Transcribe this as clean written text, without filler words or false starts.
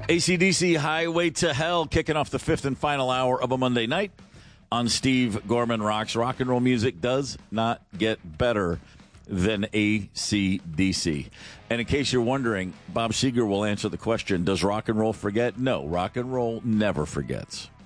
AC/DC Highway to Hell, kicking off the fifth and final hour of a Monday night on Steve Gorman Rocks. Rock and roll music does not get better than AC/DC. And in case you're wondering, Bob Seger will answer the question, does rock and roll forget? No, rock and roll never forgets.